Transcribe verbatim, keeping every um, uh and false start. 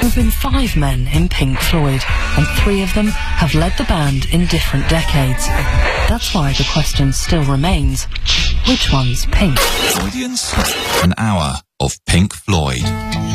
There have been five men in Pink Floyd, and three of them have led the band in different decades. That's why the question still remains, which one's Pink? Audience, an hour of Pink Floyd.